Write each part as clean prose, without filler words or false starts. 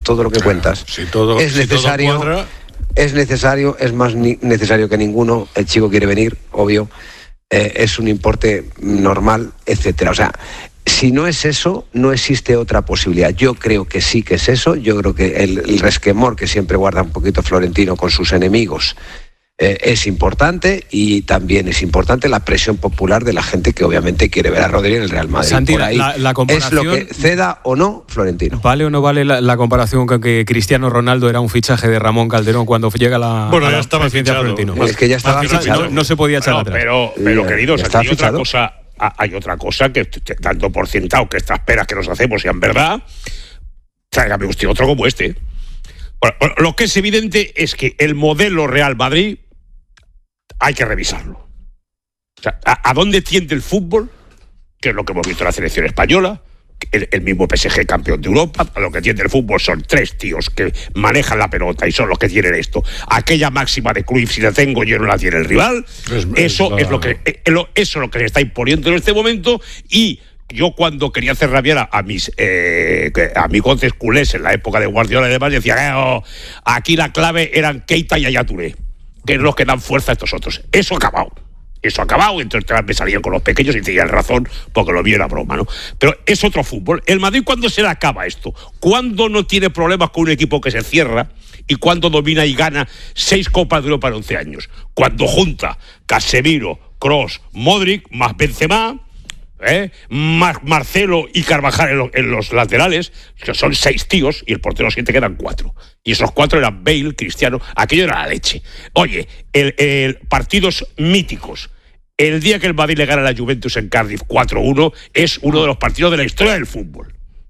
todo lo que cuentas. Es necesario, es más necesario que ninguno. El chico quiere venir, obvio. Es un importe normal, etcétera. O sea, si no es eso, no existe otra posibilidad. Yo creo que sí que es eso. Yo creo que el resquemor que siempre guarda un poquito Florentino con sus enemigos es importante, y también es importante la presión popular de la gente que obviamente quiere ver a Rodri en el Real Madrid. Santi, por ahí la comparación, es lo que ceda o no Florentino. ¿Vale o no vale la comparación con que Cristiano Ronaldo era un fichaje de Ramón Calderón cuando llega ya estaba fichado. Florentino? Es que ya estaba fichado. No se podía echar atrás. Pero queridos, hay otra cosa que tanto por sentado que estas peras que nos hacemos sean verdad. Tráigame usted otro como este. Bueno, lo que es evidente es que el modelo Real Madrid hay que revisarlo. O sea, ¿a dónde tiende el fútbol? Que es lo que hemos visto en la selección española, el mismo PSG campeón de Europa. A lo que tiende el fútbol son 3 tíos que manejan la pelota y son los que tienen esto. Aquella máxima de Cruyff, si la tengo yo, no la tiene el rival. Eso es lo que se está imponiendo en este momento. Y yo, cuando quería hacer rabiar a mis amigos culés en la época de Guardiola y demás, decía aquí la clave eran Keita y Yaya Touré, que es los que dan fuerza a estos otros. Eso ha acabado, entonces me salían con los pequeños y tenían razón, porque lo vi en la broma, ¿no? Pero es otro fútbol. El Madrid, ¿cuándo se le acaba esto? ¿Cuándo no tiene problemas con un equipo que se cierra? ¿Y cuándo domina y gana 6 Copas de Europa en 11 años? Cuando junta Casemiro, Kroos, Modric, más Benzema, más Marcelo y Carvajal en los laterales, que son 6 tíos, y el portero 7, quedan 4. Y esos 4 eran Bale, Cristiano. Aquello era la leche. Oye, el partidos míticos. El día que el Madrid le gana a la Juventus en Cardiff 4-1 es uno de los partidos de la historia del fútbol.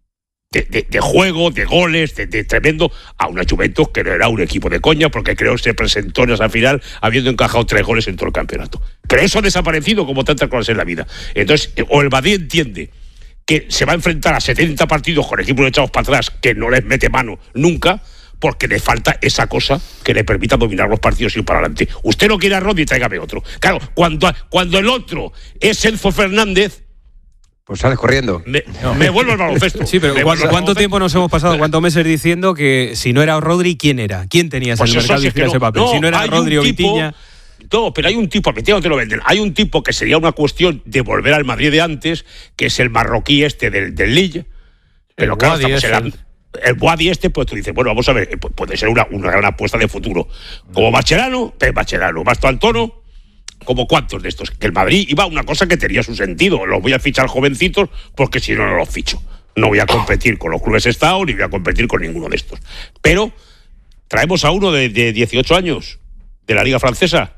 De juego, de goles, de tremendo, a una Juventus que no era un equipo de coña, porque creo que se presentó en esa final habiendo encajado 3 goles en todo el campeonato. Pero eso ha desaparecido como tantas cosas en la vida. Entonces, o el Madrid entiende que se va a enfrentar a 70 partidos con equipos echados para atrás, que no les mete mano nunca, porque le falta esa cosa que le permita dominar los partidos y ir para adelante. Usted no quiere a Rodri, tráigame otro. Claro, cuando el otro es Enzo Fernández, pues sales corriendo. Me vuelvo al baloncesto. Sí, pero ¿cuánto tiempo nos hemos pasado, cuántos meses diciendo que si no era Rodri, ¿quién era? ¿Quién tenías en el mercado y ese papel? Si no era Rodri o Vitinha. No, pero hay un tipo, a Vitinha no te lo venden. Hay un tipo que sería una cuestión de volver al Madrid de antes, que es el marroquí del Lille. Pero claro, el Boadi pues tú dices, bueno, vamos a ver, puede ser una gran apuesta de futuro. Como Mascherano, Basto Antono, como cuántos de estos. Que el Madrid iba a una cosa que tenía su sentido. Los voy a fichar jovencitos porque si no, no los ficho. No voy a competir con los clubes Estado ni voy a competir con ninguno de estos. Pero traemos a uno de 18 años de la Liga Francesa.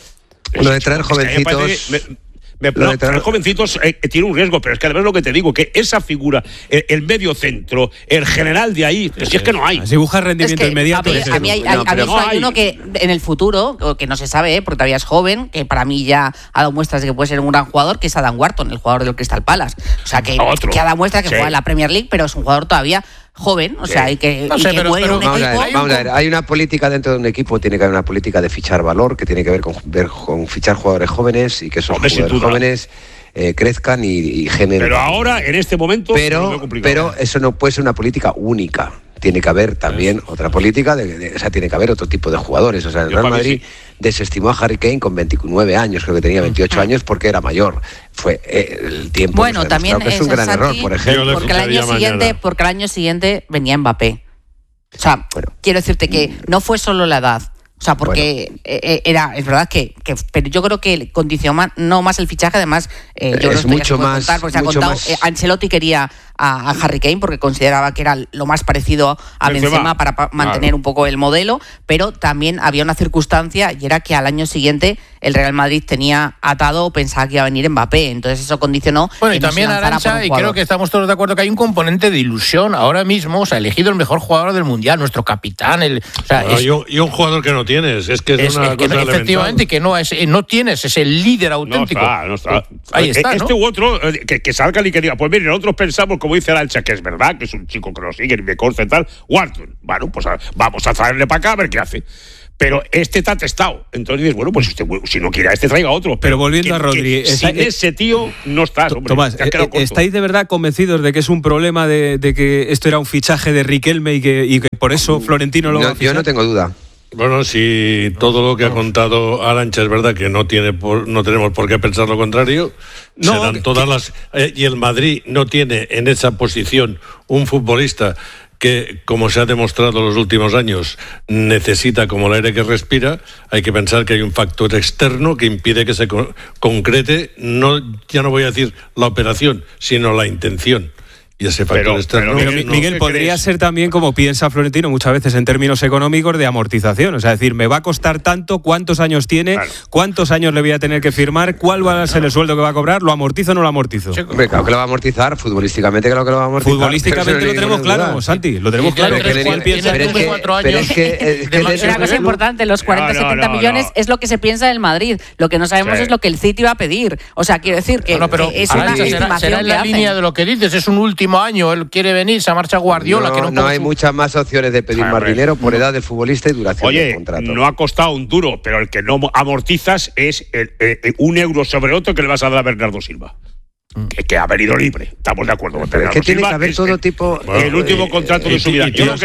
Lo de traer jovencitos... Traer jovencitos tiene un riesgo, pero es que además lo que te digo, que esa figura, el medio centro, el general de ahí, si es que no hay. Si buscas rendimiento inmediato. A mí hay uno que en el futuro, que no se sabe, porque todavía es joven, que para mí ya ha dado muestras de que puede ser un gran jugador, que es Adam Wharton, el jugador del Crystal Palace. O sea, que ha dado muestras que juega en la Premier League, pero es un jugador todavía joven, o sea, y que mueve un equipo. Vamos a ver, hay una política dentro de un equipo, tiene que haber una política de fichar valor, que tiene que ver con fichar jugadores jóvenes y que esos jugadores jóvenes crezcan y generen. Pero ahora, en este momento, pero eso no puede ser una política única. Tiene que haber también otra política, o sea, tiene que haber otro tipo de jugadores. O sea, el Real Madrid desestimó a Harry Kane con 29 años, creo que tenía 28 años, porque era mayor. Fue el tiempo. Bueno, también es un gran error, por ejemplo. Porque el año siguiente venía Mbappé. O sea, quiero decirte que no fue solo la edad. O sea, porque es verdad que pero yo creo que condicionó no más el fichaje, además yo creo que mucho más, porque se ha contado, Ancelotti quería a Harry Kane porque consideraba que era lo más parecido a Benzema para mantener un poco el modelo, pero también había una circunstancia y era que al año siguiente el Real Madrid tenía atado o pensaba que iba a venir Mbappé, entonces eso condicionó. Bueno, y también Arantxa, y creo que estamos todos de acuerdo que hay un componente de ilusión ahora mismo, o sea, elegido el mejor jugador del Mundial, nuestro capitán, y un jugador que no tienes, es que es una cosa efectivamente, que no tienes, es el líder auténtico. No está. Ahí está, este u otro, que salgan y que diga, pues mire, nosotros pensamos, como dice Arantxa, que es verdad, que es un chico que nos sigue y me consta y tal, Wharton, bueno, pues vamos a traerle para acá a ver qué hace. pero este te ha testado. Entonces dices, bueno, pues si no quiere a este, traiga otro. Pero volviendo a Rodri... Sin ese tío no estás, hombre. Tomás, ¿estáis de verdad convencidos de que es un problema de que esto era un fichaje de Riquelme y que por eso Florentino lo va a fichar? Yo no tengo duda. Bueno, si todo lo que ha contado Arantxa es verdad que no tenemos por qué pensar lo contrario, serán todas las... y el Madrid no tiene en esa posición un futbolista que, como se ha demostrado en los últimos años, necesita como el aire que respira. Hay que pensar que hay un factor externo que impide que se concrete, ya no voy a decir la operación, sino la intención. Y ese factor externo... Pero Miguel, podría ser también como piensa Florentino muchas veces en términos económicos de amortización. O sea, decir, me va a costar tanto, cuántos años tiene, cuántos años le voy a tener que firmar, cuál va a ser el sueldo que va a cobrar, ¿lo amortizo o no lo amortizo? Sí, hombre, claro que lo va a amortizar, futbolísticamente claro que lo va a amortizar. Futbolísticamente lo tenemos claro, Santi, lo tenemos claro. Pero es que una cosa importante, los 40-70 millones es lo que se piensa del Madrid. Lo que no sabemos es lo que el City va a pedir. O sea, quiero decir que es una estimación será en la línea de lo que dices, es un último año, él quiere venir, se marcha Guardiola. No hay muchas más opciones de pedir más dinero por edad del futbolista y duración del contrato. No ha costado un duro, pero el que no amortizas es un euro sobre otro que le vas a dar a Bernardo Silva. Que ha venido libre, estamos de acuerdo. Pero es que tiene que haber todo tipo... el último contrato de su vida.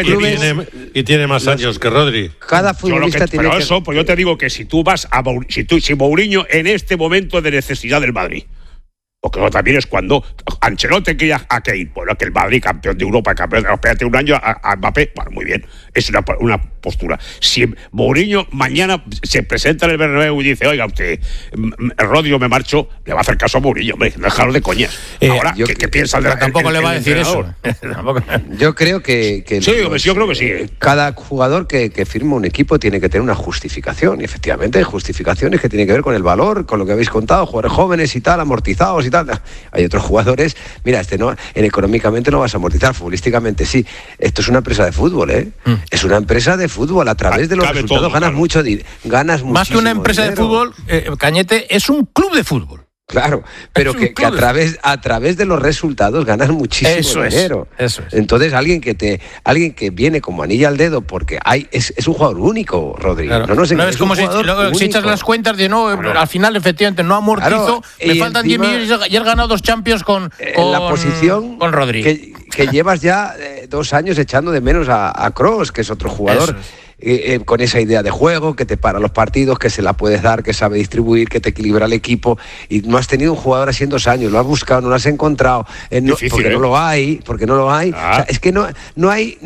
Y tiene más años que Rodri. Cada futbolista tiene pero eso, pues yo te digo que si tú vas a... Si Mourinho en este momento de necesidad del Madrid... Porque eso también es cuando Ancelotti quería a Kane, bueno, que el Madrid, campeón de Europa, campeón de espérate un año a Mbappé, bueno, muy bien, es una postura. Si Mourinho mañana se presenta en el Bernabéu y dice, oiga usted, Rodri, me marcho, le va a hacer caso a Mourinho, hombre, dejarlo de coñas. Ahora, ¿qué piensa de tampoco le va a decir eso. Yo creo que sí, yo creo que sí. Cada jugador que firma un equipo tiene que tener una justificación, y efectivamente hay justificaciones que tienen que ver con el valor, con lo que habéis contado, jugadores jóvenes y tal, amortizados y tal. Hay otros jugadores, mira, económicamente no vas a amortizar, futbolísticamente sí. Esto es una empresa de fútbol, es una empresa de fútbol, a través de los resultados ganas mucho ganas muchísimo. Más que una empresa de fútbol, Cañete, es un club de fútbol. Claro, pero que a través de los resultados ganas muchísimo dinero. Eso es. Entonces alguien que viene como anilla al dedo porque es un jugador único, Rodri. Claro. No es como si echas las cuentas de al final efectivamente no amortizo, me faltan 10 millones y has ganado 2 Champions con la posición con Rodri. Que llevas ya 2 años echando de menos a Kroos, que es otro jugador. Con esa idea de juego, que te para los partidos, que se la puedes dar, que sabe distribuir, que te equilibra el equipo, y no has tenido un jugador así en 2 años, lo has buscado, no lo has encontrado, porque no lo hay, O sea, es que no hay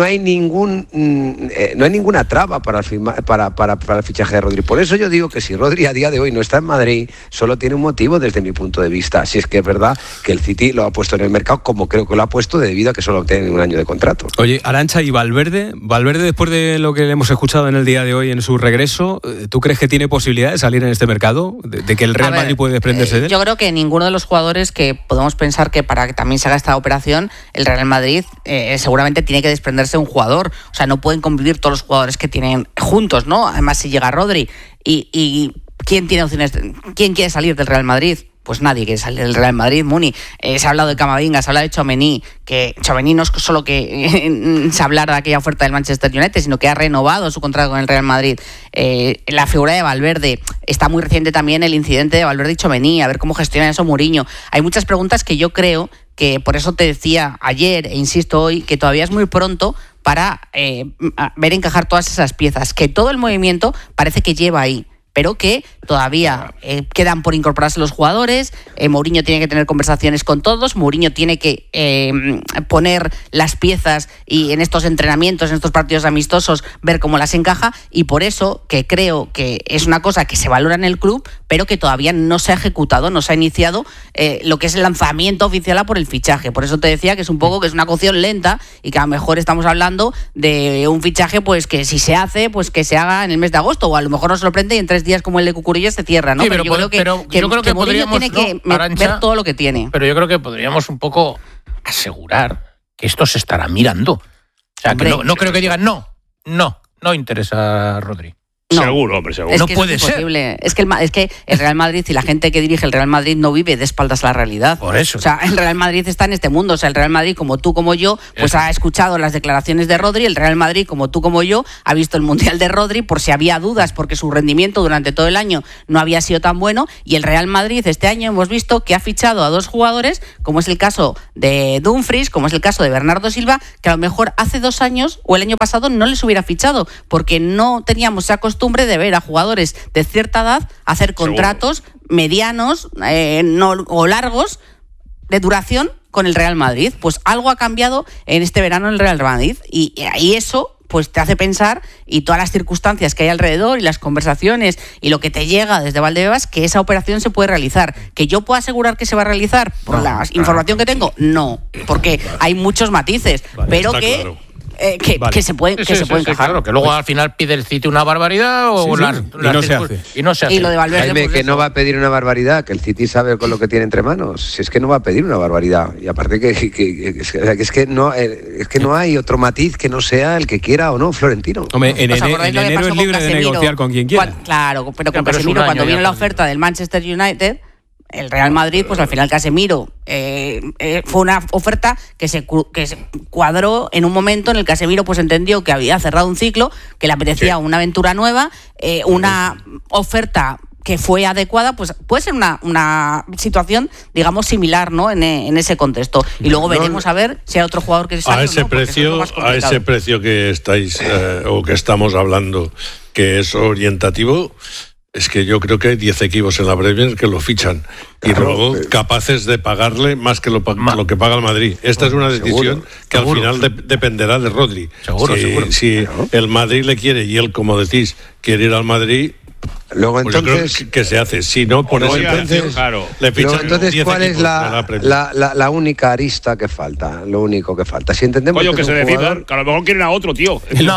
ninguna traba para el fichaje de Rodri. Por eso yo digo que si Rodri a día de hoy no está en Madrid, solo tiene un motivo desde mi punto de vista, si es que es verdad que el City lo ha puesto en el mercado, como creo que lo ha puesto, debido a que solo tiene 1 año de contrato. Oye, Arantxa, ¿y Valverde después de lo que le hemos escuchado en el día de hoy en su regreso, ¿tú crees que tiene posibilidad de salir en este mercado? ¿De que el Real Madrid puede desprenderse de él? Yo creo que ninguno de los jugadores que podemos pensar que para que también se haga esta operación, el Real Madrid seguramente tiene que desprenderse de un jugador. O sea, no pueden convivir todos los jugadores que tienen juntos, ¿no? Además, si llega Rodri y ¿quién tiene opciones? ¿Quién quiere salir del Real Madrid? Pues nadie quiere salir del Real Madrid, Muni. Se ha hablado de Camavinga, se ha hablado de Tchouaméni, que Tchouaméni no es solo que se hablara de aquella oferta del Manchester United, sino que ha renovado su contrato con el Real Madrid. La figura de Valverde, está muy reciente también el incidente de Valverde y Tchouaméni, a ver cómo gestiona eso Mourinho. Hay muchas preguntas que yo creo que, por eso te decía ayer e insisto hoy, que todavía es muy pronto para ver encajar todas esas piezas, que todo el movimiento parece que lleva ahí, pero que todavía quedan por incorporarse los jugadores. Mourinho tiene que tener conversaciones con todos, Mourinho tiene que poner las piezas y en estos entrenamientos, en estos partidos amistosos, ver cómo las encaja, y por eso que creo que es una cosa que se valora en el club, pero que todavía no se ha ejecutado, no se ha iniciado lo que es el lanzamiento oficial a por el fichaje. Por eso te decía que es un poco que es una cocción lenta y que a lo mejor estamos hablando de un fichaje pues que si se hace, pues que se haga en el mes de agosto, o a lo mejor nos sorprende y en 3 días como el de Cucurella se cierra, ¿no? Sí, pero yo creo que podríamos tiene que ver todo lo que tiene. Pero yo creo que podríamos un poco asegurar que esto se estará mirando. O sea, hombre, que no creo que digan no interesa a Rodri. No. Seguro, hombre, seguro. No puede ser. Es que el Real Madrid y la gente que dirige el Real Madrid no vive de espaldas a la realidad. Por eso. O sea, el Real Madrid está en este mundo. O sea, el Real Madrid, como tú, como yo, pues ha escuchado las declaraciones de Rodri. El Real Madrid, como tú, como yo, ha visto el Mundial de Rodri por si había dudas, porque su rendimiento durante todo el año no había sido tan bueno. Y el Real Madrid este año hemos visto que ha fichado a 2 jugadores, como es el caso de Dumfries, como es el caso de Bernardo Silva, que a lo mejor hace 2 años o el año pasado no les hubiera fichado, porque no teníamos esa costumbre de ver a jugadores de cierta edad hacer contratos medianos o largos de duración con el Real Madrid. Pues algo ha cambiado en este verano en el Real Madrid y eso pues te hace pensar, y todas las circunstancias que hay alrededor y las conversaciones y lo que te llega desde Valdebebas, que esa operación se puede realizar. ¿Que yo puedo asegurar que se va a realizar por la información que tengo? No, porque hay muchos matices, pero que... Claro. Que se puede encajar. Claro, que luego al final pide el City una barbaridad y no se hace. Y lo de Valverde, Jaime, pues que eso. no va a pedir una barbaridad, que el City sabe con lo que tiene entre manos. Si es que no va a pedir una barbaridad. Y aparte es que no hay otro matiz que no sea el que quiera o no Florentino. Hombre, en enero es libre de negociar con quien quiera. Claro, pero con Casemiro, cuando vino la oferta del Manchester United, el Real Madrid, pues al final Casemiro fue una oferta que se cuadró en un momento en el que Casemiro pues entendió que había cerrado un ciclo, que le apetecía una aventura nueva, una oferta que fue adecuada, pues puede ser una situación, digamos, similar, ¿no? En ese contexto. Y luego veremos a ver si hay otro jugador que sale, a ese precio que estáis o que estamos hablando, que es orientativo. Es que yo creo que hay 10 equipos en la Premier que lo fichan, claro, y luego capaces de pagarle más que lo que paga el Madrid. Esta es una decisión que al final dependerá de Rodri. Si el Madrid le quiere y él, como decís, quiere ir al Madrid, luego pues entonces, yo creo que se hace. Si no, por ese precio, le fichan. Entonces, ¿cuál es la única arista que falta? Lo único que falta. Si entendemos que se decidan, que a lo mejor quieren a otro, tío. No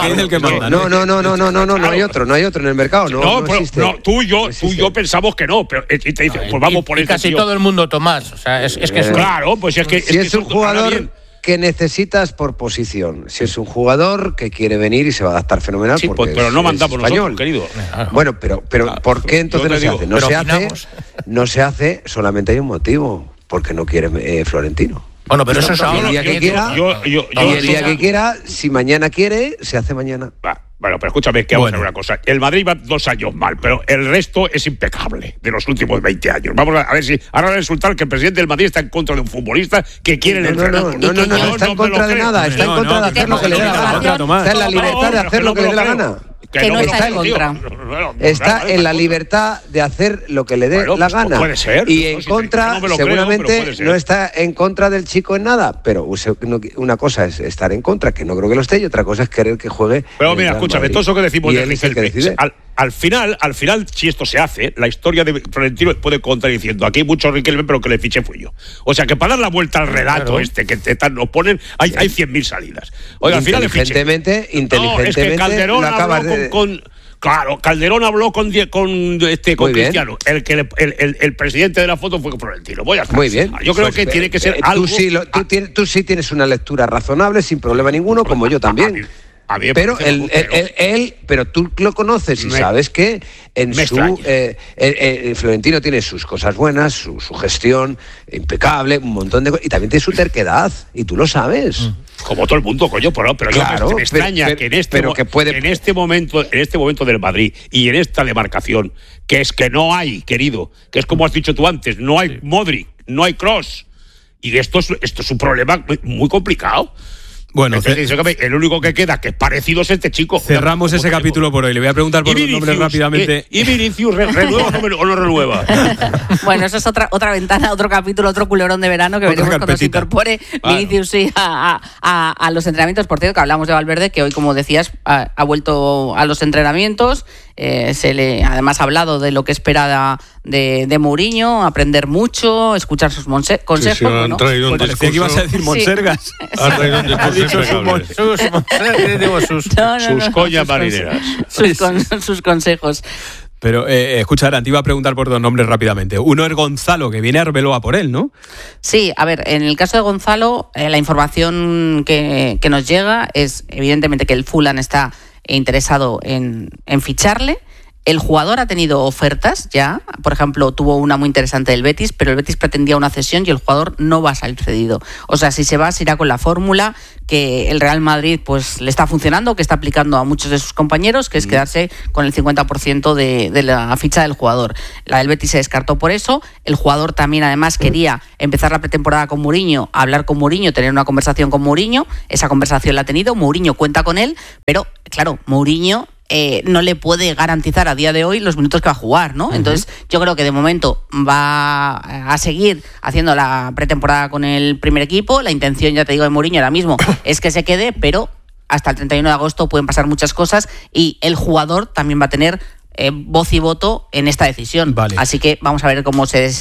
hay otro en el mercado. No existe. Tú y yo pensamos que no, pero y te dicen, pues vamos por eso. Casi todo el mundo, Tomás. O sea, es que claro, pues es que si es un jugador que necesitas por posición. Si es un jugador que quiere venir y se va a adaptar fenomenal, sí, porque pero no mandamos nosotros, querido. Bueno, pero ¿por qué entonces no se hace? No se hace, solamente hay un motivo, porque no quiere Florentino. Bueno, pero eso es ahora. El día que quiera, el día que quiera, si mañana quiere, se hace mañana. Bueno, pero escúchame, que vamos a ver una cosa. El Madrid va 2 años mal, pero el resto es impecable de los últimos 20 años. Vamos a ver si ahora resulta que el presidente del Madrid está en contra de un futbolista que quiere el entrenador. No está en contra de nada, está en contra de hacer lo que le dé la gana. Está en la libertad de hacer lo que le dé la gana. Que no está en contra. Está en la libertad de hacer lo que le dé la gana. Puede ser. Y en contra, seguramente no está en contra del chico en nada. Pero una cosa es estar en contra, que no creo que lo esté, y otra cosa es querer que juegue. Pero mira, escúchame, todo eso que decimos de Riquelme, al final, si esto se hace, la historia de Florentino puede contar diciendo, aquí hay mucho Riquelme, pero que le fiché fui yo. O sea, que para dar la vuelta al relato que nos ponen, hay 100.000 salidas. Oiga, al final le fiché. Inteligentemente, es que Calderón habló Claro, Calderón habló con Cristiano. El presidente de la foto fue Florentino. Muy bien. Yo creo que tiene que ser algo. Tú sí tienes una lectura razonable, sin problema ninguno, como yo también. Pero pero tú lo conoces y sabes que Florentino tiene sus cosas buenas, su gestión impecable, un montón de cosas, y también tiene su terquedad, y tú lo sabes. Como todo el mundo, coño, pero claro, me extraña que en este momento del Madrid y en esta demarcación, que es que no hay, querido, que es como has dicho tú antes, no hay Modric, no hay Kroos, y esto es un problema muy complicado. Bueno, el único que queda que es parecido es este chico. Cerramos ese capítulo por hoy. Le voy a preguntar por los nombres rápidamente. ¿Y Vinicius renueva o no renueva? Bueno, eso es otra ventana, otro capítulo, otro culebrón de verano que veremos cuando se incorpore Vinicius a los entrenamientos. Por cierto, que hablamos de Valverde, que hoy, como decías, ha vuelto a los entrenamientos. Además ha hablado de lo que espera de Mourinho, aprender mucho, escuchar sus consejos. Sí, han traído un parecía que ibas a decir Monsergas. Han traído un discurso sus coñas marineras. Sus consejos. Pero, escucha, Aran, te iba a preguntar por 2 nombres rápidamente. Uno es Gonzalo, que viene a Arbeloa por él, ¿no? Sí, a ver, en el caso de Gonzalo, la información que nos llega es, evidentemente, que el Fulham está interesado en ficharle. El jugador ha tenido ofertas ya, por ejemplo, tuvo una muy interesante del Betis, pero el Betis pretendía una cesión y el jugador no va a salir cedido. O sea, si se va, se irá con la fórmula que el Real Madrid pues le está funcionando, que está aplicando a muchos de sus compañeros, que es quedarse con el 50% de la ficha del jugador. La del Betis se descartó por eso. El jugador también, además, quería empezar la pretemporada con Mourinho, hablar con Mourinho, tener una conversación con Mourinho. Esa conversación la ha tenido, Mourinho cuenta con él, pero, claro, Mourinho no le puede garantizar a día de hoy los minutos que va a jugar, ¿no? Entonces, yo creo que de momento va a seguir haciendo la pretemporada con el primer equipo. La intención, ya te digo, de Mourinho ahora mismo es que se quede, pero hasta el 31 de agosto pueden pasar muchas cosas y el jugador también va a tener voz y voto en esta decisión. Vale. Así que vamos a ver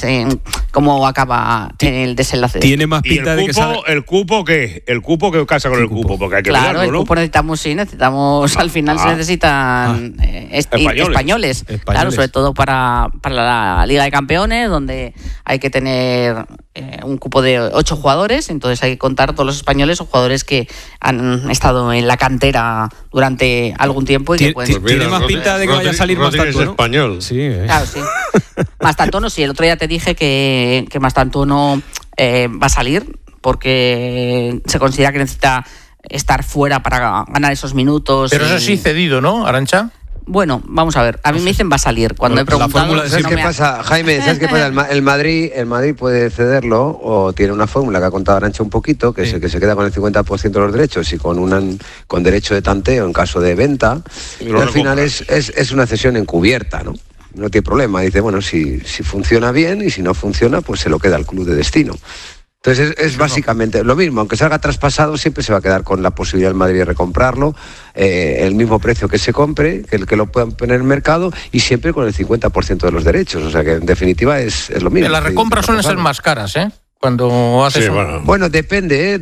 cómo acaba el desenlace. Tiene más pinta de que ¿El cupo qué? ¿El cupo qué casa con el cupo? Porque hay que claro, mirarlo, ¿no? El cupo necesitamos al final se necesitan españoles. Claro, sobre todo para la Liga de Campeones, donde hay que tener un cupo de 8 jugadores, entonces hay que contar todos los españoles o jugadores que han estado en la cantera durante algún tiempo y que pueden... Tiene más pinta de que vaya a salir Mastantuono. Español. Sí, Claro, sí. Mastantuono, sí. El otro día te dije que Mastantuono va a salir porque se considera que necesita estar fuera para ganar esos minutos. Pero eso sí cedido, ¿no, Arantxa? Bueno, vamos a ver. A mí me dicen va a salir. Cuando he preguntado... ¿Sabes qué pasa, Jaime? ¿Sabes qué pasa? El Madrid puede cederlo o tiene una fórmula que ha contado Arantxa un poquito, que es el que se queda con el 50% de los derechos y con derecho de tanteo en caso de venta. Y al final es una cesión encubierta, ¿no? No tiene problema. Dice, bueno, si funciona bien y si no funciona, pues se lo queda al club de destino. Entonces es básicamente lo mismo, aunque salga traspasado siempre se va a quedar con la posibilidad del Madrid de recomprarlo, el mismo precio que se compre, que lo puedan poner en el mercado y siempre con el 50% de los derechos, o sea que en definitiva es lo mismo. Las recompras suelen ser más caras, ¿eh? Cuando haces bueno, depende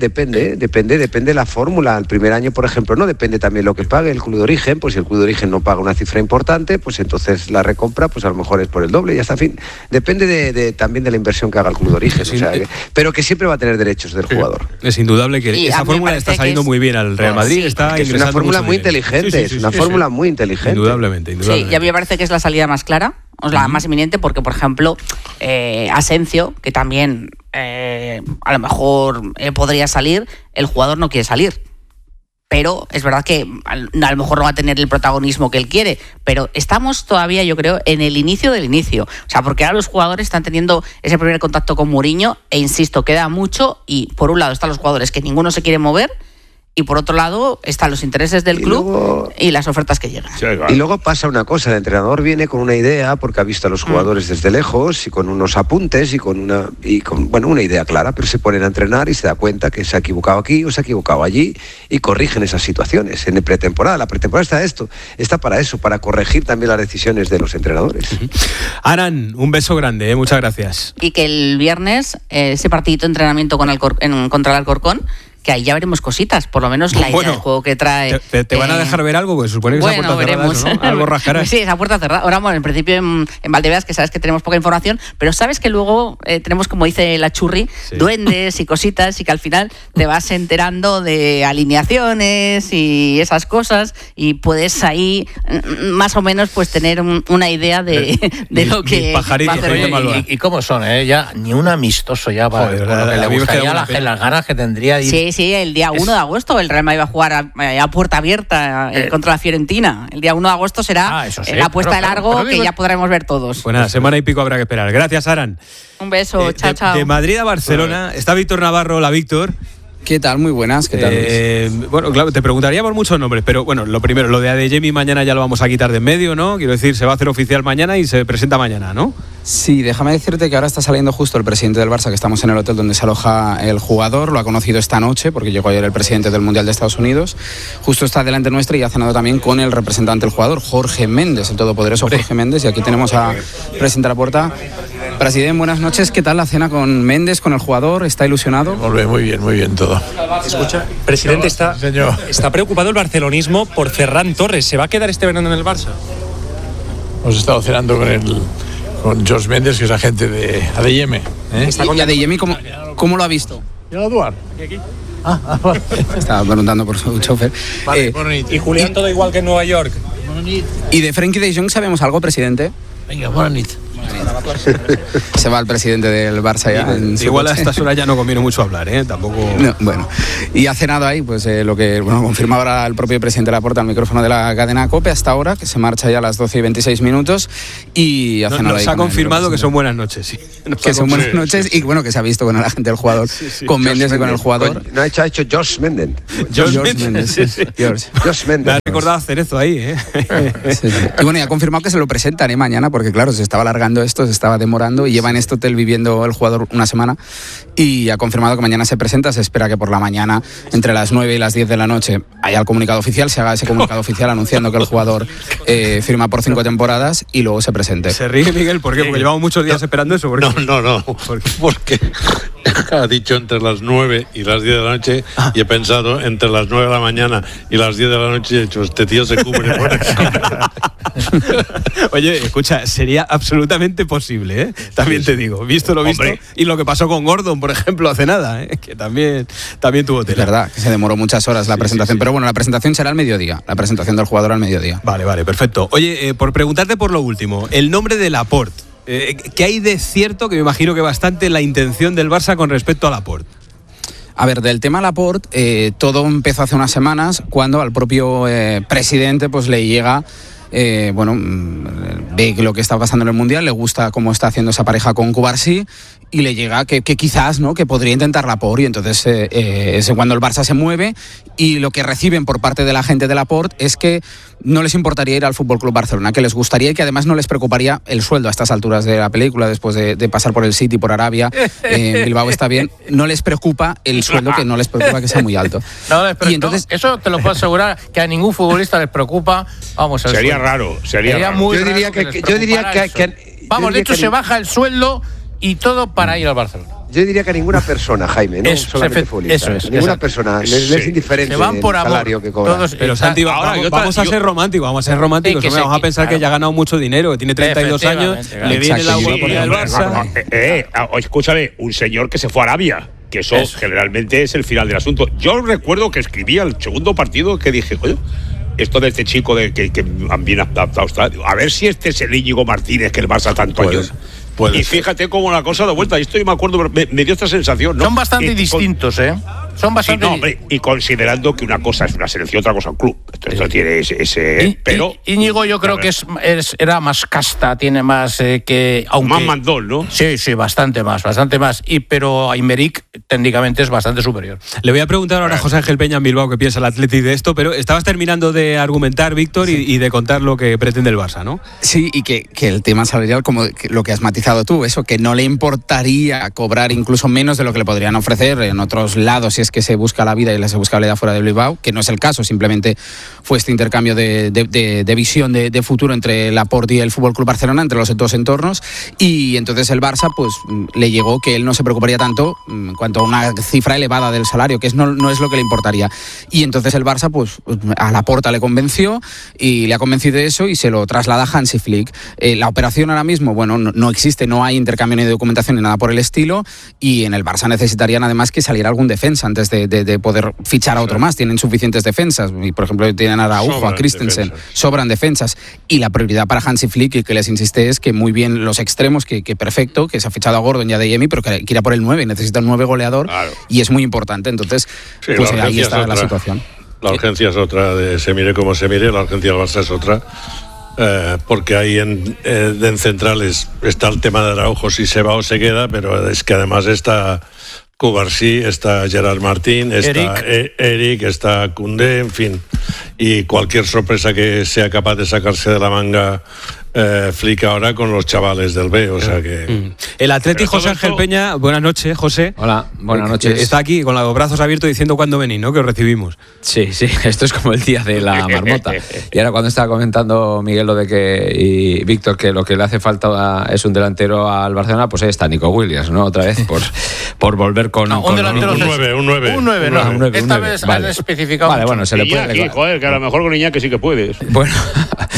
la fórmula. El primer año, por ejemplo, no depende también lo que pague el club de origen, pues si el club de origen no paga una cifra importante, pues entonces la recompra, pues a lo mejor es por el doble y hasta fin. Depende también de la inversión que haga el club de origen, pero que siempre va a tener derechos del jugador. Es indudable que esa fórmula está saliendo muy bien al Real Madrid. Es una fórmula muy inteligente, es una fórmula muy inteligente. Indudablemente. Sí, y a mí me parece que es la salida más clara, o la más inminente, porque, por ejemplo, Asensio, que también a lo mejor podría salir, el jugador no quiere salir. Pero es verdad que a lo mejor no va a tener el protagonismo que él quiere, pero estamos todavía, yo creo, en el inicio del inicio. O sea, porque ahora los jugadores están teniendo ese primer contacto con Mourinho e, insisto, queda mucho y por un lado están los jugadores que ninguno se quiere mover y por otro lado están los intereses del club y las ofertas que llegan. Sí, claro. Y luego pasa una cosa, el entrenador viene con una idea porque ha visto a los jugadores desde lejos y con unos apuntes y con una idea clara, pero se ponen a entrenar y se da cuenta que se ha equivocado aquí o se ha equivocado allí y corrigen esas situaciones. En pretemporada, la pretemporada está para eso, para corregir también las decisiones de los entrenadores. Aran, un beso grande, muchas gracias. Y que el viernes ese partidito de entrenamiento contra el Alcorcón, que ahí ya veremos cositas, por lo menos la idea del juego que trae. ¿Te van a dejar ver algo? Pues supone que esa puerta cerrada, ¿no? Algo rascarás. Sí, esa puerta cerrada. Ahora, bueno, en principio en Valdebebas, que sabes que tenemos poca información, pero sabes que luego tenemos, como dice la Churri, duendes y cositas, y que al final te vas enterando de alineaciones y esas cosas, y puedes ahí más o menos pues tener una idea de lo que va a hacer. ¿Y cómo son? Ya ni un amistoso ya para que le gustaría las ganas que tendría. Sí, el día 1 de agosto el Real Madrid va a jugar a puerta abierta contra la Fiorentina. El día 1 de agosto será la apuesta de largo que ya podremos ver todos. Pues nada, semana y pico habrá que esperar. Gracias, Aran. Un beso, chao. De Madrid a Barcelona está Víctor Navarro. Hola, Víctor. ¿Qué tal? Muy buenas, ¿qué tal? Bueno, claro, te preguntaría por muchos nombres, pero bueno, lo primero, lo de Adeyemi mañana ya lo vamos a quitar de en medio, ¿no? Quiero decir, se va a hacer oficial mañana y se presenta mañana, ¿no? Sí, déjame decirte que ahora está saliendo justo el presidente del Barça, que estamos en el hotel donde se aloja el jugador, lo ha conocido esta noche, porque llegó ayer el presidente del Mundial de Estados Unidos, justo está delante nuestra y ha cenado también con el representante del jugador, Jorge Méndez, el todopoderoso Jorge Méndez, y aquí tenemos a presidente de la puerta. Presidente, buenas noches, ¿qué tal la cena con Méndez, con el jugador? ¿Está ilusionado? Muy bien todo. Escucha, presidente, está preocupado el barcelonismo por Ferran Torres. ¿Se va a quedar este verano en el Barça? Hemos estado cenando con George Méndez, que es agente de Adeyemi. ¿Y Adeyemi cómo lo ha visto? ¿Y a Eduard? Estaba preguntando por su chofer. Y Julián todo igual que en Nueva York. ¿Y de Frenkie de Jong sabemos algo, presidente? Venga, buenas noches. Se va el presidente del Barça ya. Igual a estas horas ya no conviene mucho hablar, tampoco. No, bueno, y ha cenado ahí, pues lo que confirma ahora el propio presidente Laporta al micrófono de la cadena COPE hasta ahora, que se marcha ya a las 12 y 26 minutos y ha cenado ahí. Nos ha confirmado que son buenas noches, sí. Que son buenas noches y bueno, que se ha visto con el agente del jugador, con Méndez y con el jugador. No ha hecho Josh Méndez. George Méndez. Josh Méndez. Me ha recordado hacer eso ahí, Sí. Y bueno, y ha confirmado que se lo presentan mañana, porque claro, se estaba alargando esto, se estaba demorando y lleva en este hotel viviendo el jugador una semana y ha confirmado que mañana se presenta. Se espera que por la mañana, entre las 9 y las 10 de la noche, haya el comunicado oficial, se haga ese comunicado oficial anunciando que el jugador firma por 5 temporadas y luego se presente. Se ríe Miguel, ¿por qué? Porque llevamos muchos días esperando eso. No. Porque ha dicho entre las 9 y las 10 de la noche y he pensado entre las 9 de la mañana y las 10 de la noche y he dicho, este tío se cubre por Oye, escucha, sería absolutamente posible, También te digo, visto lo visto. Y lo que pasó con Gordon, por ejemplo, hace nada, que también tuvo tela. Es verdad, que se demoró muchas horas la presentación, pero bueno, la presentación será al mediodía, la presentación del jugador al mediodía. Vale, perfecto. Oye, por preguntarte por lo último, el nombre de Laporte, ¿qué hay de cierto, que me imagino que bastante, la intención del Barça con respecto a Laporte? A ver, del tema Laporte, todo empezó hace unas semanas cuando al propio presidente pues le llega... ve lo que está pasando en el Mundial, le gusta cómo está haciendo esa pareja con Cubarsí y le llega que quizás, ¿no?, que podría intentar Laporte, y entonces es cuando el Barça se mueve y lo que reciben por parte de la gente de Laporte es que no les importaría ir al FC Barcelona, que les gustaría y que además no les preocuparía el sueldo a estas alturas de la película, después de pasar por el City, por Arabia, Bilbao está bien, no les preocupa el sueldo, que no les preocupa que sea muy alto. Y entonces, eso te lo puedo asegurar, que a ningún futbolista les preocupa. Vamos, sería raro. Muy raro. Yo diría que vamos, de hecho se baja el sueldo y todo para ir al Barcelona. Yo diría que a ninguna persona, Jaime, no solamente futbolista. Eso es. Ninguna persona, les es indiferente el salario que cobra. Pero Santi, vamos a ser románticos, vamos a pensar que ya ha ganado mucho dinero, que tiene 32 años, le viene la oportunidad del Barça. Escúchame, un señor que se fue a Arabia, que eso generalmente es el final del asunto. Yo recuerdo que escribí al segundo partido que dije, oye, esto de este chico que bien adaptado está, a ver si este es el Íñigo Martínez que el Barça tanto ayuda. Y fíjate cómo la cosa da vuelta. Esto yo me acuerdo, me dio esta sensación, ¿no? Son bastante distintos, Son bastante. Y considerando que una cosa es una selección, otra cosa un club. Esto tiene ese. Pero Íñigo, yo creo que era más casta, tiene más que. Aunque, más mandón, ¿no? Sí, bastante más. Pero Aymeric técnicamente es bastante superior. Le voy a preguntar ahora a José Ángel Peña en Bilbao qué piensa el Athletic de esto, pero estabas terminando de argumentar, Víctor, y de contar lo que pretende el Barça, ¿no? Sí, y que el tema salarial, como lo que has matizado tú, eso, que no le importaría cobrar incluso menos de lo que le podrían ofrecer en otros lados si es que se busca la vida y se busca la vida fuera de Bilbao, que no es el caso, simplemente fue este intercambio de visión de futuro entre Laporte y el FC Barcelona, entre los dos entornos, y entonces el Barça pues le llegó que él no se preocuparía tanto en cuanto a una cifra elevada del salario, que no es lo que le importaría, y entonces el Barça pues a Laporta le convenció y le ha convencido de eso y se lo traslada a Hansi Flick. La operación ahora mismo, bueno, no existe, no hay intercambio ni de documentación ni nada por el estilo, y en el Barça necesitarían además que saliera algún defensa antes de poder fichar a otro más. Tienen suficientes defensas, y por ejemplo tienen a Araujo, a Christensen, sobran defensas, y la prioridad para Hansi Flick, y que les insiste, es que muy bien los extremos, que perfecto, que se ha fichado a Gordon y a Adeyemi, pero que quiera por el 9, necesita un 9 goleador, y es muy importante, entonces pues ahí está la situación. La urgencia es otra, se mire como se mire, la urgencia del Barça es otra. Porque ahí en centrales está el tema de Araujo, si se va o se queda, pero es que además está Cubarsí, está Gerard Martín, está Eric, está Koundé, en fin, y cualquier sorpresa que sea capaz de sacarse de la manga Flick ahora con los chavales del B, o sea que... El Athletic, José Ángel Peña, buenas noches, José. Hola, buenas noches. Está aquí con los brazos abiertos diciendo cuándo venís, ¿no? Que os recibimos. Sí, esto es como el día de la marmota. Y ahora cuando estaba comentando Miguel y Víctor que lo que le hace falta es un delantero al Barcelona, pues ahí está Nico Williams, ¿no? Otra vez por volver con... un delantero... Un 9. Esta vez han especificado... Vale, bueno, se le puede... Iñaki, joder, que a lo mejor con Iñaki sí que puedes. Bueno,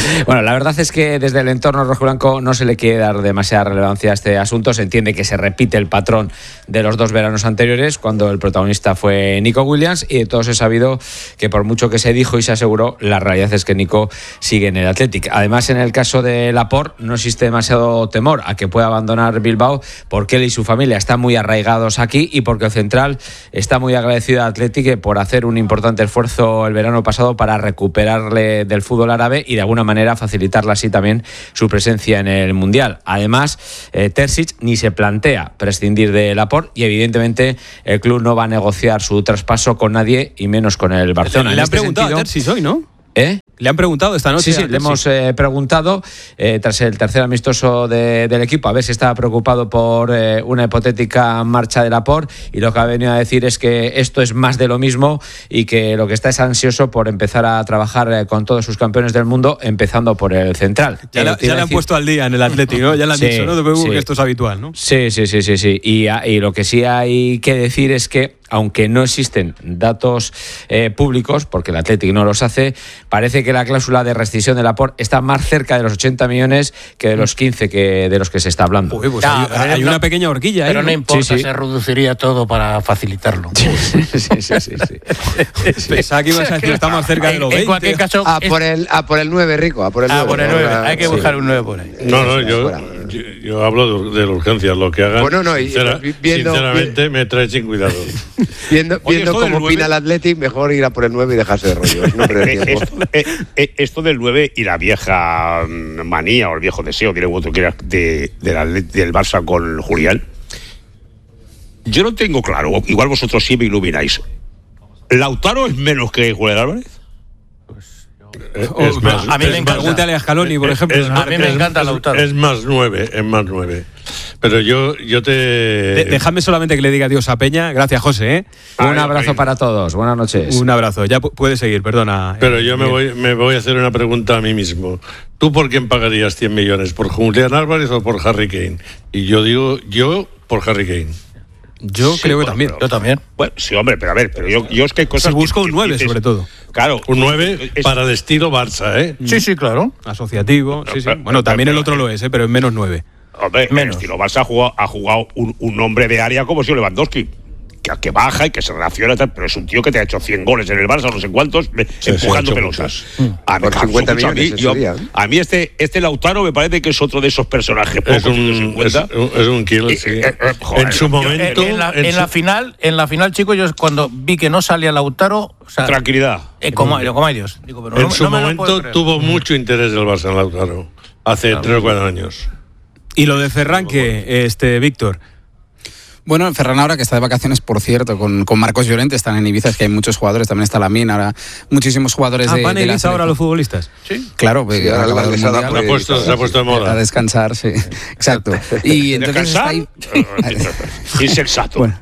Bueno, la verdad es que desde el entorno rojiblanco no se le quiere dar demasiada relevancia a este asunto. Se entiende que se repite el patrón de los 2 veranos anteriores, cuando el protagonista fue Nico Williams, y de todos he sabido que por mucho que se dijo y se aseguró, la realidad es que Nico sigue en el Athletic. Además, en el caso de Laporte no existe demasiado temor a que pueda abandonar Bilbao, porque él y su familia están muy arraigados aquí y porque el central está muy agradecido al Athletic por hacer un importante esfuerzo el verano pasado para recuperarle del fútbol árabe y de alguna manera facilitarle así también su presencia en el Mundial. Además, Terzic ni se plantea prescindir de Laporte y evidentemente el club no va a negociar su traspaso con nadie y menos con el Barcelona. Le han preguntado a Terzic hoy, ¿no? Le han preguntado esta noche. Sí, le hemos preguntado tras el tercer amistoso del equipo a ver si estaba preocupado por una hipotética marcha de Laporte, y lo que ha venido a decir es que esto es más de lo mismo y que lo que está es ansioso por empezar a trabajar con todos sus campeones del mundo, empezando por el central. Ya le han puesto al día en el Atlético, ¿no? Ya le han dicho, ¿no? Que esto es habitual, ¿no? Sí. Y lo que sí hay que decir es que, aunque no existen datos públicos, porque el Athletic no los hace, parece que la cláusula de rescisión de Laporte está más cerca de los 80 millones que de los 15 de los que se está hablando. Uy, pues hay una pequeña horquilla ahí. Pero no importa, se reduciría todo para facilitarlo. Sí. Pensaba que ibas a decir está más cerca de los 20. En cualquier caso... A por el 9, Rico, a por el 9. Por el 9, hay que buscar un 9 por ahí. No, yo hablo de la urgencia, lo que hagan. Bueno, sinceramente me trae sin cuidado. Viendo cómo opina el Athletic, mejor ir a por el 9 y dejarse de rollos. No esto del 9 y la vieja manía o el viejo deseo, diré otro que era del Barça con Julián, yo no tengo claro, igual vosotros sí me ilumináis. ¿Lautaro es menos que Julián Álvarez? A mí me encanta. Pregúntale a Scaloni, por ejemplo. A mí me encanta Lautaro. Es más 9. Pero yo te... Déjame solamente que le diga adiós a Peña. Gracias, José. Un abrazo para todos. Buenas noches. Un abrazo. Ya puedes seguir, perdona. Pero yo me voy a hacer una pregunta a mí mismo. ¿Tú por quién pagarías 100 millones? ¿Por Julián Álvarez o por Harry Kane? Y yo digo, por Harry Kane. Yo creo que también. Yo también. Bueno, sí, hombre, pero a ver, yo es que hay cosas... Si busco un 9, sobre todo. Claro. Un 9 para el estilo Barça, ¿eh? Sí, claro. Asociativo, sí. Bueno, también el otro lo es, pero en menos 9. Hombre, menos. El estilo Barça ha jugado un hombre de área como si Lewandowski, que baja y que se relaciona, pero es un tío que te ha hecho 100 goles en el Barça, no sé cuántos, empujando pelotas. Por 50 millones a mí este Lautaro me parece que es otro de esos personajes. Es un kill, sí. En su momento... En la final, chicos, yo cuando vi que no salía Lautaro... O sea, tranquilidad. Como hay Dios. Digo, pero en su momento tuvo mucho interés el Barça en Lautaro, hace 3 o 4 años. Y lo de Ferran, Víctor... Bueno, Ferran ahora que está de vacaciones, por cierto, con Marcos Llorente, están en Ibiza, es que hay muchos jugadores, también está Lamine, ahora muchísimos jugadores de la Ibiza ahora los futbolistas. Sí. Claro, sí, ahora se ha puesto de moda. A descansar, sí. Exacto. Y entonces está ahí... Insensato. Bueno.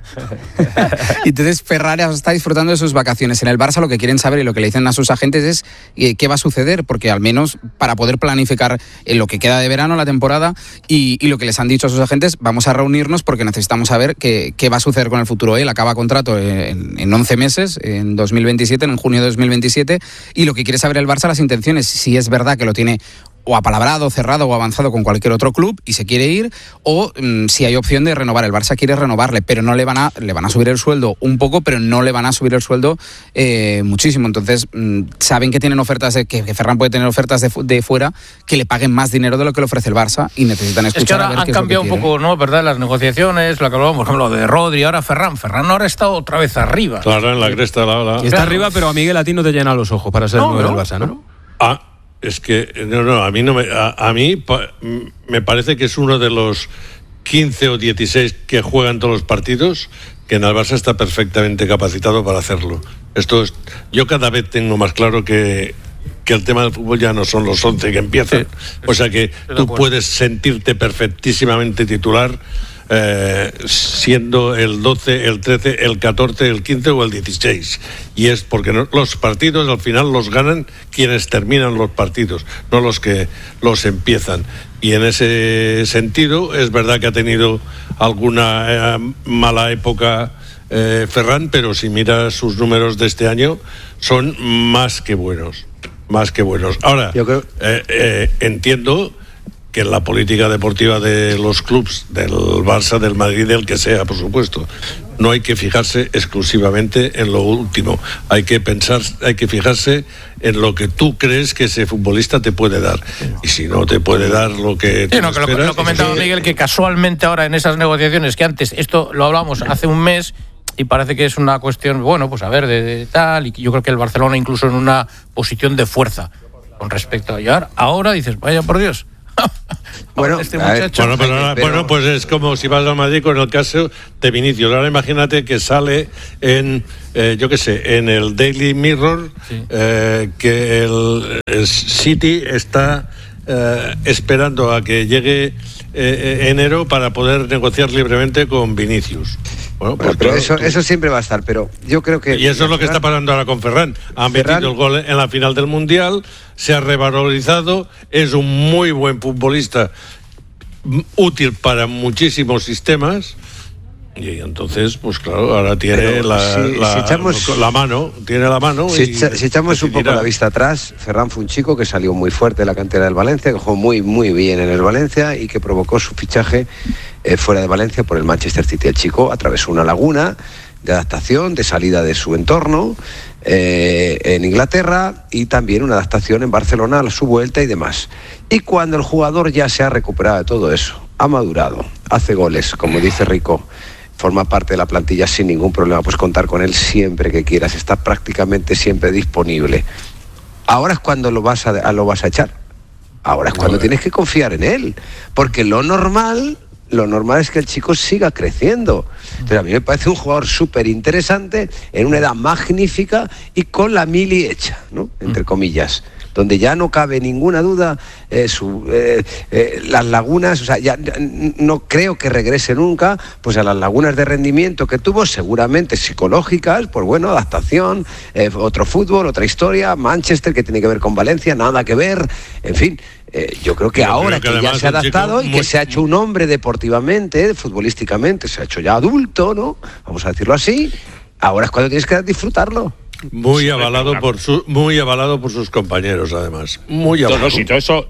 Y entonces Ferran está disfrutando de sus vacaciones. En el Barça lo que quieren saber y lo que le dicen a sus agentes es qué va a suceder, porque al menos para poder planificar lo que queda de verano, la temporada, y lo que les han dicho a sus agentes, vamos a reunirnos porque necesitamos saber qué va a suceder con el futuro. Él acaba contrato en 11 meses, en 2027, en junio de 2027, y lo que quiere saber el Barça, las intenciones, si es verdad que lo tiene o apalabrado, cerrado o avanzado con cualquier otro club y se quiere ir, o si hay opción de renovar. El Barça quiere renovarle, pero no le van a subir el sueldo un poco, pero no le van a subir el sueldo muchísimo. Entonces saben que tienen ofertas, que Ferran puede tener ofertas de fuera que le paguen más dinero de lo que le ofrece el Barça y necesitan escuchar. Es que ahora han cambiado un poco, ¿no? ¿Verdad? Las negociaciones, lo que hablábamos, por ejemplo, de Rodri, ahora Ferran ahora está otra vez arriba. Claro, en la cresta de la ola. Está arriba, pero a Miguel a ti no te llena los ojos para ser el nuevo del Barça, ¿no? Es que a mí me parece que es uno de los 15 o 16 que juegan todos los partidos, que en el Barça está perfectamente capacitado para hacerlo. Yo cada vez tengo más claro que el tema del fútbol ya no son los 11 que empiezan. O sea que tú puedes sentirte perfectísimamente titular siendo el 12, el 13, el 14, el 15 o el 16. Y es porque los partidos al final los ganan quienes terminan los partidos, no los que los empiezan. Y en ese sentido es verdad que ha tenido alguna mala época Ferran, pero si miras sus números de este año son más que buenos. más que buenos. Ahora, yo creo... entiendo que en la política deportiva de los clubs, del Barça, del Madrid, del que sea, por supuesto, no hay que fijarse exclusivamente en lo último. Hay que fijarse en lo que tú crees que ese futbolista te puede dar. Y si no te puede dar lo que tú esperas... Lo comentaba Miguel, que casualmente ahora en esas negociaciones, que antes, esto lo hablamos hace un mes, y parece que es una cuestión, bueno, pues a ver, de tal, y yo creo que el Barcelona incluso en una posición de fuerza con respecto a llegar. Ahora dices, vaya por Dios. Bueno, este muchacho. Bueno, pues es como si vas a Madrid con el caso de Vinicius. Ahora imagínate que sale en, en el Daily Mirror, sí, que el City está esperando a que llegue enero para poder negociar libremente con Vinicius. Bueno, pues pero eso siempre va a estar, pero yo creo que... Y eso es lo que está pasando ahora con Ferran. Han metido el gol en la final del Mundial, se ha revalorizado, es un muy buen futbolista, útil para muchísimos sistemas, y entonces, pues claro, ahora tiene la mano. Si echamos un poco la vista atrás, Ferran fue un chico que salió muy fuerte de la cantera del Valencia, que jugó muy, muy bien en el Valencia y que provocó su fichaje fuera de Valencia por el Manchester City. El chico atravesó una laguna de adaptación, de salida de su entorno en Inglaterra, y también una adaptación en Barcelona a su vuelta y demás. Y cuando el jugador ya se ha recuperado de todo eso, ha madurado, hace goles, como dice Rico, forma parte de la plantilla sin ningún problema, pues contar con él siempre que quieras, está prácticamente siempre disponible. Ahora es cuando lo vas a echar. Ahora es cuando tienes que confiar en él, porque lo normal es que el chico siga creciendo. Entonces a mí me parece un jugador súper interesante, en una edad magnífica y con la mili hecha, ¿no? Entre comillas, donde ya no cabe ninguna duda, las lagunas, o sea, ya no creo que regrese nunca pues a las lagunas de rendimiento que tuvo, seguramente psicológicas, pues bueno, adaptación, otro fútbol, otra historia, Manchester, que tiene que ver con Valencia, nada que ver, en fin. Yo creo que ahora que ya se ha adaptado y que se ha hecho un hombre deportivamente, futbolísticamente, se ha hecho ya adulto, ¿no? Vamos a decirlo así. Ahora es cuando tienes que disfrutarlo. Muy avalado por sus compañeros, además. Muy avalado. Si todo eso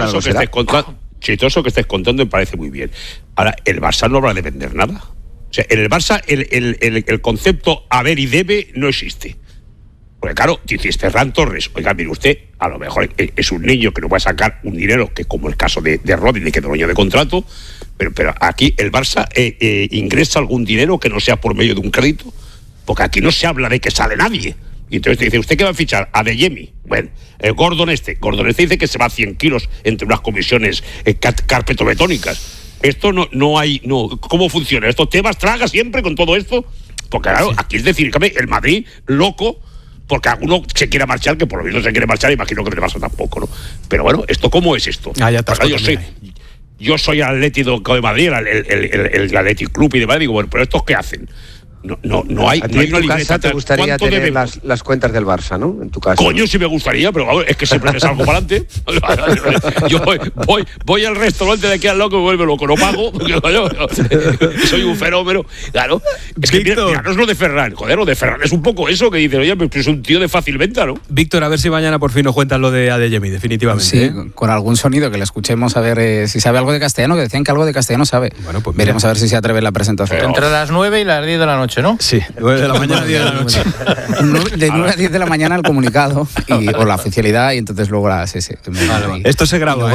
que estés contando me parece muy bien. Ahora, el Barça no va a vender nada. O sea, en el Barça el concepto haber y debe no existe. Porque claro, dices Ferran Torres, oiga, mire usted, a lo mejor es un niño que no va a sacar un dinero, que como el caso de Rodri, que queda un año de contrato, pero aquí el Barça ingresa algún dinero que no sea por medio de un crédito, porque aquí no se habla de que sale nadie. Y entonces te dice, ¿usted qué va a fichar? A Adeyemi. Bueno, el Gordon dice que se va a 100 kilos entre unas comisiones carpetobetónicas. Esto no hay, ¿cómo funciona? ¿Esto Tebas traga siempre con todo esto? Porque claro, aquí es decir, el Madrid, loco, porque alguno se quiera marchar, que por lo menos se quiere marchar, imagino que el Barça tampoco, ¿no? Pero bueno, ¿cómo es esto? Yo soy Atlético de Madrid, el Athletic Club y demás, digo, bueno, pero ¿estos qué hacen? No hay en tu casa te gustaría tener las cuentas del Barça, ¿no? En tu casa. Coño, sí me gustaría, pero es que siempre me salgo para adelante. Yo voy al restaurante de aquí al loco y vuelvo loco, no pago, porque soy un fenómeno. Claro, es que mira, no es lo de Ferran, joder, lo de Ferran es un poco eso que dice, oye, pues es un tío de fácil venta, ¿no? Víctor, a ver si mañana por fin nos cuentan lo de Adeyemi, definitivamente. Sí, con algún sonido que le escuchemos, a ver si sabe algo de castellano, que decían que algo de castellano sabe. Bueno, pues veremos a ver si se atreve en la presentación. Entre las 9 y las 10 de la noche, ¿no? Sí, 9 de la mañana, 10 de la noche. De 9 a 10 de la mañana el comunicado o la oficialidad, y entonces luego sí. Vale. Esto se graba,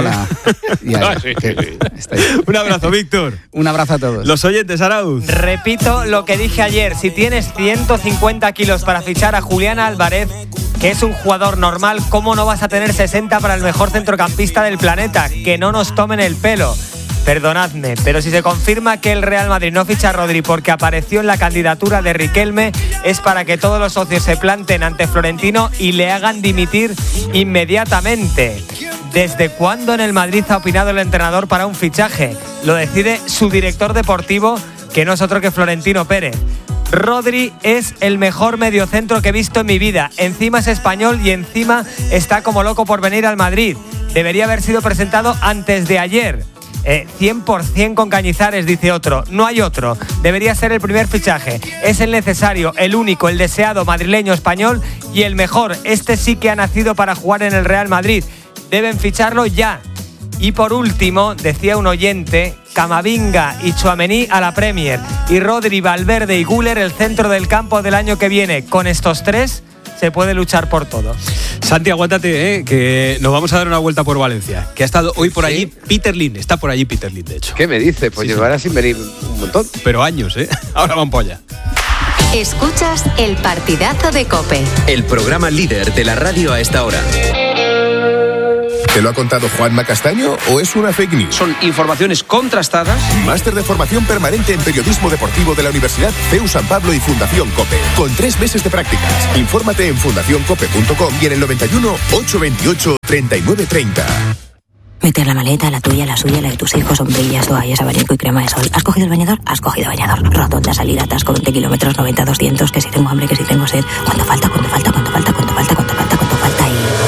Un abrazo, Víctor. Un abrazo a todos. Los oyentes, Arauz. Repito lo que dije ayer. Si tienes 150 kilos para fichar a Julián Álvarez, que es un jugador normal, ¿cómo no vas a tener 60 para el mejor centrocampista del planeta? Que no nos tomen el pelo. Perdonadme, pero si se confirma que el Real Madrid no ficha a Rodri porque apareció en la candidatura de Riquelme, es para que todos los socios se planten ante Florentino y le hagan dimitir inmediatamente. ¿Desde cuándo en el Madrid ha opinado el entrenador para un fichaje? Lo decide su director deportivo, que no es otro que Florentino Pérez. Rodri es el mejor mediocentro que he visto en mi vida. Encima es español y encima está como loco por venir al Madrid. Debería haber sido presentado antes de ayer. 100% con Cañizares, dice otro. No hay otro. Debería ser el primer fichaje. Es el necesario, el único, el deseado madrileño español y el mejor. Este sí que ha nacido para jugar en el Real Madrid. Deben ficharlo ya. Y por último, decía un oyente, Camavinga y Tchouaméni a la Premier y Rodri, Valverde y Güler el centro del campo del año que viene. Con estos tres se puede luchar por todo. Santi, aguántate, que nos vamos a dar una vuelta por Valencia, que ha estado hoy por allí Peter Lim, está por allí Peter Lim, de hecho. ¿Qué me dice? Pues llevará sin venir un montón. Pero años, ahora van para allá. Escuchas El Partidazo de COPE, el programa líder de la radio a esta hora. ¿Te lo ha contado Juanma Castaño o es una fake news? Son informaciones contrastadas. Máster de formación permanente en periodismo deportivo de la Universidad CEU San Pablo y Fundación COPE, con 3 meses de prácticas. Infórmate en fundacioncope.com y en el 91 828 3930. Meter la maleta, la tuya, la suya, la de tus hijos, sombrillas, toallas, abanico y crema de sol. ¿Has cogido el bañador? Has cogido bañador. Rotonda, salida, atasco, 20 kilómetros, 90, 200, que si tengo hambre, que si tengo sed. ¿Cuánto falta? ¿Cuánto falta? ¿Cuánto falta? ¿Cuánto falta? ¿Cuánto falta? ¿Cuánto falta?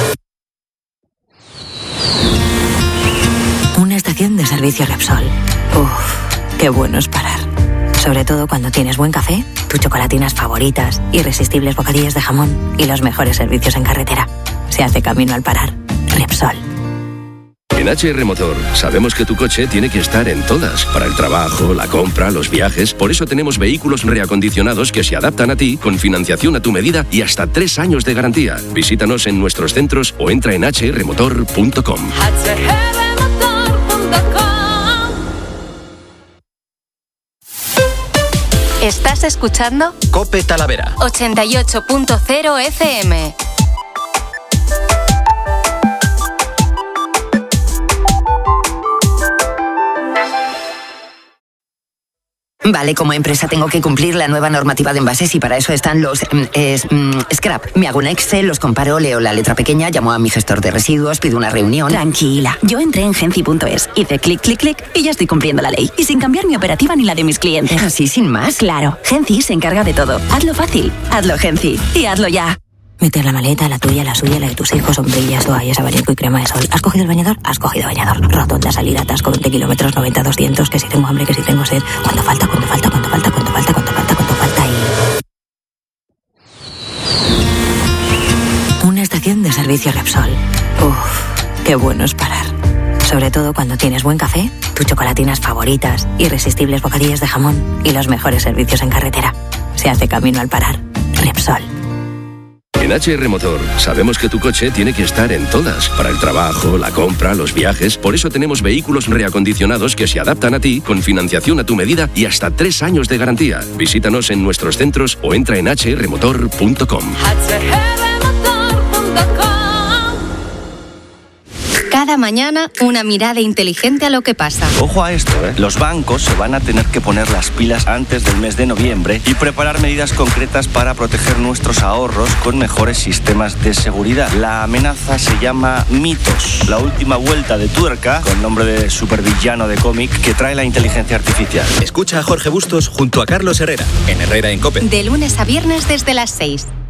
Una estación de servicio Repsol. Uf, qué bueno es parar. Sobre todo cuando tienes buen café, tus chocolatinas favoritas, irresistibles bocadillos de jamón y los mejores servicios en carretera. Se hace camino al parar. Repsol. En HR Motor sabemos que tu coche tiene que estar en todas, para el trabajo, la compra, los viajes. Por eso tenemos vehículos reacondicionados que se adaptan a ti, con financiación a tu medida y hasta 3 años de garantía. Visítanos en nuestros centros o entra en hrmotor.com. ¿Estás escuchando? COPE Talavera 88.0 FM. Vale, como empresa tengo que cumplir la nueva normativa de envases y para eso están los scrap. Me hago un Excel, los comparo, leo la letra pequeña, llamo a mi gestor de residuos, pido una reunión. Tranquila, yo entré en Genci.es, hice clic, clic, clic y ya estoy cumpliendo la ley. Y sin cambiar mi operativa ni la de mis clientes. ¿Así sin más? Claro, Genci se encarga de todo. Hazlo fácil, hazlo Genci y hazlo ya. Meter la maleta, la tuya, la suya, la de tus hijos, sombrillas, toallas, abanico y crema de sol. ¿Has cogido el bañador? Has cogido bañador. Rotonda, salida, atasco, 20 kilómetros, 90, 200, que si tengo hambre, que si tengo sed. ¿Cuánto falta? ¿Cuánto falta? ¿Cuánto falta? ¿Cuánto falta? ¿Cuánto falta? ¿Cuánto falta? Una estación de servicio Repsol. Uf, qué bueno es parar. Sobre todo cuando tienes buen café, tus chocolatinas favoritas, irresistibles bocadillos de jamón y los mejores servicios en carretera. Se hace camino al parar. Repsol. En HR Motor sabemos que tu coche tiene que estar en todas, para el trabajo, la compra, los viajes. Por eso tenemos vehículos reacondicionados que se adaptan a ti, con financiación a tu medida y hasta 3 años de garantía. Visítanos en nuestros centros o entra en hrmotor.com. Cada mañana, una mirada inteligente a lo que pasa. Ojo a esto, Los bancos se van a tener que poner las pilas antes del mes de noviembre y preparar medidas concretas para proteger nuestros ahorros con mejores sistemas de seguridad. La amenaza se llama mitos, la última vuelta de tuerca, con nombre de supervillano de cómic, que trae la inteligencia artificial. Escucha a Jorge Bustos junto a Carlos Herrera, en Herrera en COPE. De lunes a viernes desde las 6.